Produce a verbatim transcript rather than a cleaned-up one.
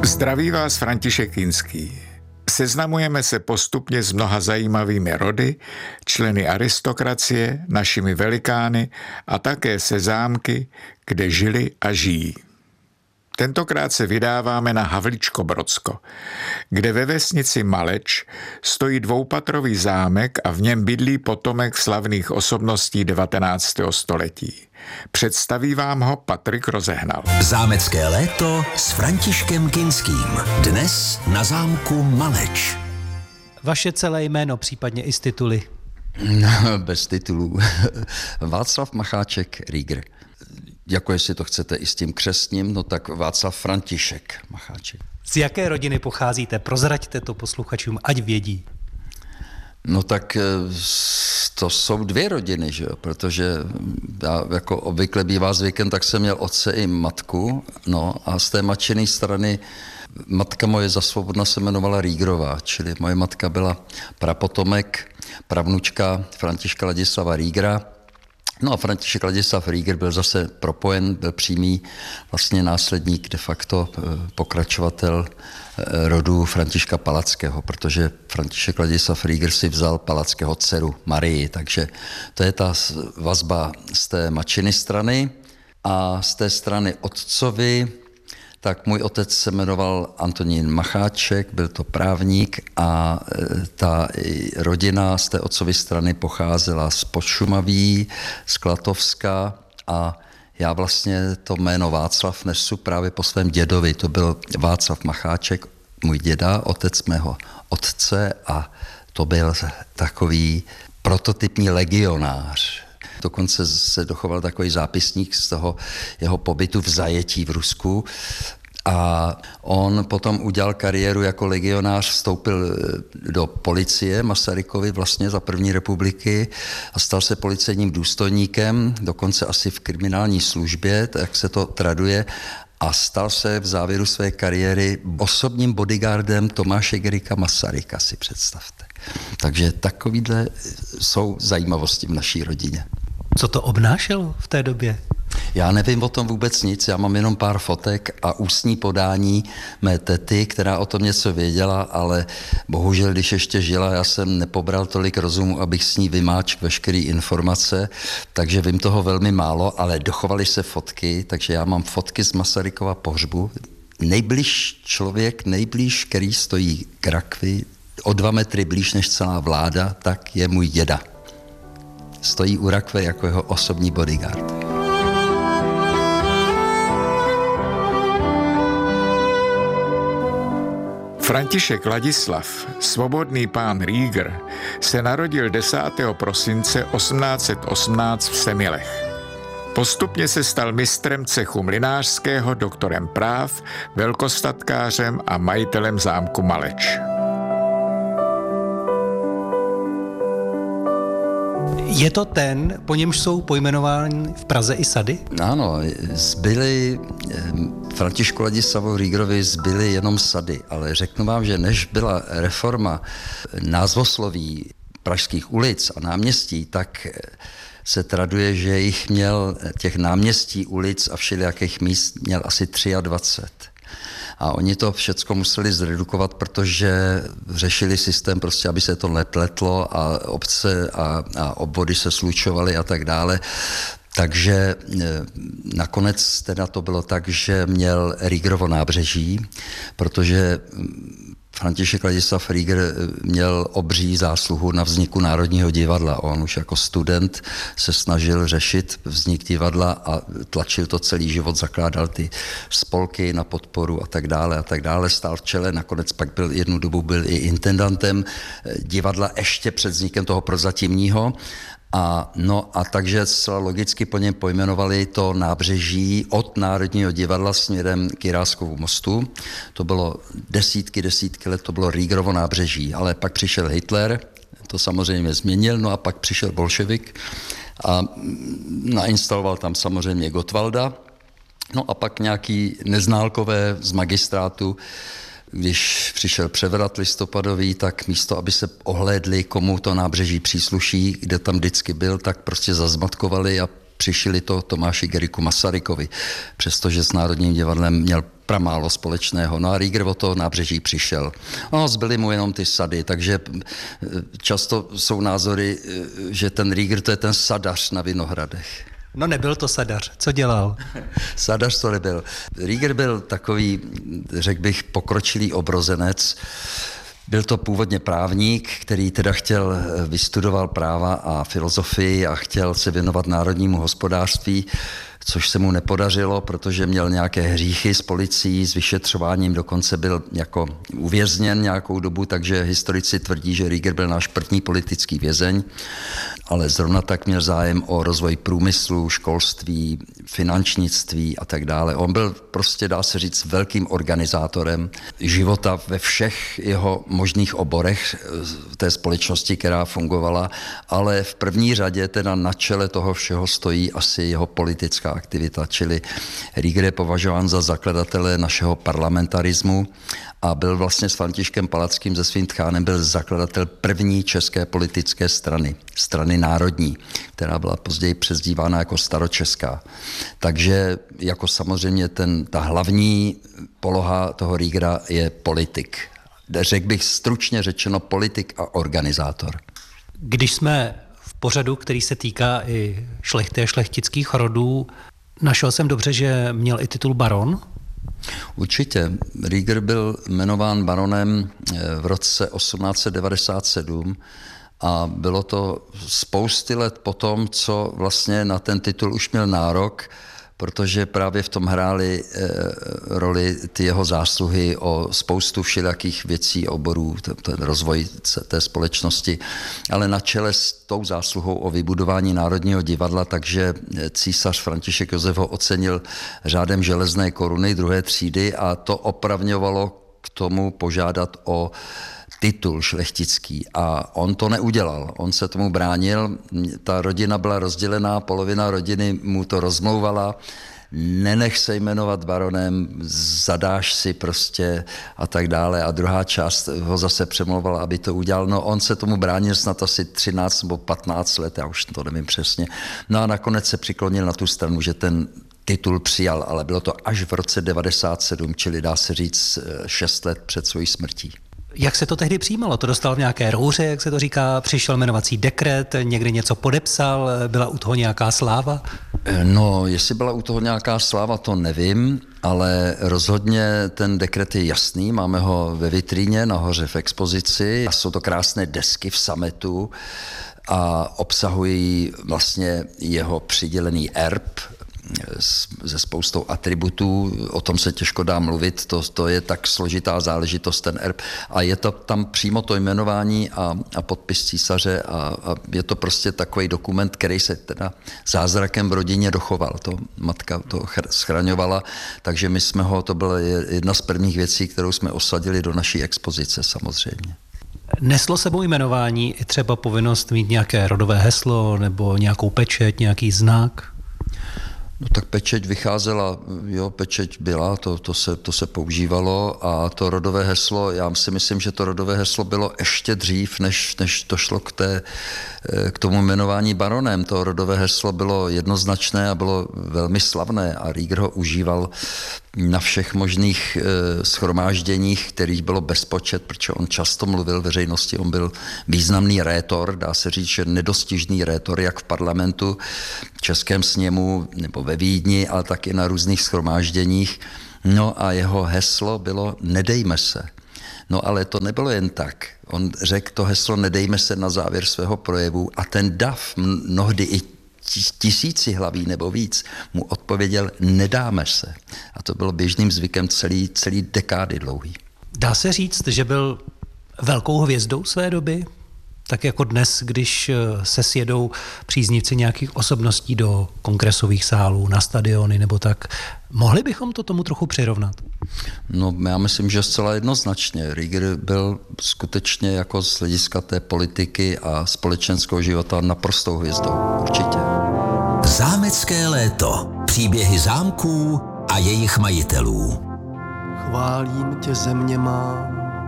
Zdraví vás František Kinský. Seznamujeme se postupně s mnoha zajímavými rody, členy aristokracie, našimi velikány a také se zámky, kde žili a žijí. Tentokrát se vydáváme na Havlíčko-Brodsko, kde ve vesnici Maleč stojí dvoupatrový zámek a v něm bydlí potomek slavných osobností devatenáctého století. Představí vám ho Patrik Rozehnal. Zámecké léto s Františkem Kinským. Dnes na zámku Maleč. Vaše celé jméno, případně i s tituly. No, bez titulů. Václav Macháček Rieger. Jako jestli to chcete i s tím křestním, no tak Václav František Macháček. Z jaké rodiny pocházíte? Prozraďte to posluchačům, ať vědí. No tak to jsou dvě rodiny, že jo? Protože já jako obvykle bývá zvykem, tak jsem měl otce i matku, no a z té matčiny strany matka moje zasvobodna se jmenovala Riegerová, čili moje matka byla prapotomek, pravnučka Františka Ladislava Riegera. No a František Ladislav Rieger byl zase propojen, byl přímý vlastně následník, de facto pokračovatel rodu Františka Palackého, protože František Ladislav Rieger si vzal Palackého dceru Marii, takže to je ta vazba z té matčiny strany. A z té strany otcovi, tak můj otec se jmenoval Antonín Macháček, byl to právník a ta rodina z té otcovy strany pocházela z Podšumaví, z Klatovska a já vlastně to jméno Václav nesu právě po svém dědovi. To byl Václav Macháček, můj děda, otec mého otce a to byl takový prototypní legionář. Dokonce se dochoval takový zápisník z toho jeho pobytu v zajetí v Rusku a on potom udělal kariéru jako legionář, vstoupil do policie Masarykovy vlastně za první republiky a stal se policejním důstojníkem, dokonce asi v kriminální službě, tak se to traduje, a stal se v závěru své kariéry osobním bodyguardem Tomáše Garrigua Masaryka, si představte. Takže takovýhle jsou zajímavosti v naší rodině. Co to obnášelo v té době? Já nevím o tom vůbec nic, já mám jenom pár fotek a ústní podání mé tety, která o tom něco věděla, ale bohužel, když ještě žila, já jsem nepobral tolik rozumu, abych s ní vymáčk veškeré informace, takže vím toho velmi málo, ale dochovaly se fotky, takže já mám fotky z Masarykova pohřbu. Nejblíž člověk, nejblíž, který stojí k rakvi, o dva metry blíž než celá vláda, tak je můj děda. Stojí u rakve jako jeho osobní bodyguard. František Ladislav, svobodný pán Rieger, se narodil desátého prosince osmnáct set osmnáct v Semilech. Postupně se stal mistrem cechu mlynářského, doktorem práv, velkostatkářem a majitelem zámku Maleč. Je to ten, po němž jsou pojmenovány v Praze i sady? Ano, zbyly, Františku Ladislavovi Riegerovi zbyly jenom sady, ale řeknu vám, že než byla reforma názvosloví pražských ulic a náměstí, tak se traduje, že jich měl těch náměstí, ulic a všelijakých míst měl asi dvacet tři. A oni to všecko museli zredukovat, protože řešili systém prostě, aby se to nepletlo a obce a, a obvody se slučovaly a tak dále. Takže nakonec teda to bylo tak, že měl Riegerovo nábřeží, protože František Ladislav Rieger měl obří zásluhu na vzniku Národního divadla. On už jako student se snažil řešit vznik divadla a tlačil to celý život, zakládal ty spolky na podporu a tak dále a tak dále. Stál v čele, nakonec pak byl jednu dobu byl i intendantem divadla ještě před vznikem toho prozatímního. A, no a takže zcela logicky po něm pojmenovali to nábřeží od Národního divadla směrem k Jiráskovu mostu. To bylo desítky, desítky let, to bylo Riegerovo nábřeží, ale pak přišel Hitler, to samozřejmě změnil, no a pak přišel bolševik a nainstaloval tam samozřejmě Gottwalda. No a pak nějaký neználkové z magistrátu, když přišel převrat listopadový, tak místo, aby se ohlédli, komu to nábřeží přísluší, kde tam vždycky byl, tak prostě zazmatkovali a přišili to Tomáši Garrigueovi Masarykovi, přestože s Národním divadlem měl pramálo společného. No a Rieger o to nábřeží přišel. No, zbyly mu jenom ty sady, takže často jsou názory, že ten Rieger to je ten sadař na Vinohradech. No nebyl to sadař. Co dělal? Sadař to nebyl. Rieger byl takový, řekl bych, pokročilý obrozenec. Byl to původně právník, který teda chtěl, vystudoval práva a filozofii a chtěl se věnovat národnímu hospodářství, což se mu nepodařilo, protože měl nějaké hříchy s policií, s vyšetřováním, dokonce byl jako uvězněn nějakou dobu, takže historici tvrdí, že Rieger byl náš první politický vězeň, ale zrovna tak měl zájem o rozvoj průmyslu, školství, finančnictví a tak dále. On byl prostě, dá se říct, velkým organizátorem života ve všech jeho možných oborech té společnosti, která fungovala, ale v první řadě teda na čele toho všeho stojí asi jeho politická aktivita, čili Rieger je považován za zakladatele našeho parlamentarismu a byl vlastně s Františkem Palackým, se svým tchánem, byl zakladatel první české politické strany, strany národní, která byla později přezdívána jako staročeská. Takže jako samozřejmě ten, ta hlavní poloha toho Riegera je politik. Řekl bych stručně řečeno politik a organizátor. Když jsme v pořadu, který se týká i šlechty a šlechtických rodů, našel jsem dobře, že měl i titul baron? Určitě. Rieger byl jmenován baronem v roce osmnáct set devadesát sedm a bylo to spousty let potom, co vlastně na ten titul už měl nárok, protože právě v tom hrály e, roli ty jeho zásluhy o spoustu všelijakých věcí, oborů, ten rozvoj té společnosti, ale na čele s tou zásluhou o vybudování Národního divadla, takže císař František Josef ho ocenil řádem železné koruny druhé třídy a to opravňovalo k tomu požádat o titul šlechtický a on to neudělal. On se tomu bránil, ta rodina byla rozdělená, polovina rodiny mu to rozmlouvala, nenech se jmenovat baronem, zadáš si prostě a tak dále a druhá část ho zase přemlouvala, aby to udělal. No on se tomu bránil snad asi třináct nebo patnáct let, já už to nevím přesně. No a nakonec se přiklonil na tu stranu, že ten titul přijal, ale bylo to až v roce devadesát sedm, čili dá se říct šest let před svojí smrtí. Jak se to tehdy přijímalo? To dostal v nějaké rouře, jak se to říká, přišel jmenovací dekret, někdy něco podepsal, byla u toho nějaká sláva? No, jestli byla u toho nějaká sláva, to nevím, ale rozhodně ten dekret je jasný, máme ho ve vitríně nahoře v expozici a jsou to krásné desky v sametu a obsahují vlastně jeho přidělený erb, se spoustou atributů, o tom se těžko dá mluvit, to, to je tak složitá záležitost, ten erb. A je to tam přímo to jmenování a, a podpis císaře a, a je to prostě takový dokument, který se teda zázrakem v rodině dochoval. To matka to schraňovala, takže my jsme ho, to byla jedna z prvních věcí, kterou jsme osadili do naší expozice samozřejmě. Neslo sebou jmenování i třeba povinnost mít nějaké rodové heslo nebo nějakou pečeť, nějaký znak? No tak pečeť vycházela, jo, pečeť byla, to, to, se, to se používalo a to rodové heslo, já si myslím, že to rodové heslo bylo ještě dřív, než, než to šlo k, té, k tomu jmenování baronem. To rodové heslo bylo jednoznačné a bylo velmi slavné a Rieger ho užíval na všech možných e, shromážděních, kterých bylo bezpočet, protože on často mluvil veřejnosti, on byl významný rétor, dá se říct, že nedostižný rétor, jak v parlamentu, v Českém sněmu nebo ve Vídni, ale taky na různých shromážděních. No a jeho heslo bylo nedejme se. No ale to nebylo jen tak. On řekl to heslo nedejme se na závěr svého projevu a ten dav mnohdy i tisíci hlaví nebo víc mu odpověděl nedáme se. A to bylo běžným zvykem celý, celý dekády dlouhý. Dá se říct, že byl velkou hvězdou své doby? Tak jako dnes, když se sjedou příznivci nějakých osobností do kongresových sálů, na stadiony nebo tak, mohli bychom to tomu trochu přirovnat? No já myslím, že zcela jednoznačně. Rieger byl skutečně jako z hlediska té politiky a společenského života naprostou hvězdou. Určitě. Zámecké léto. Příběhy zámků a jejich majitelů. Chválím tě, země má,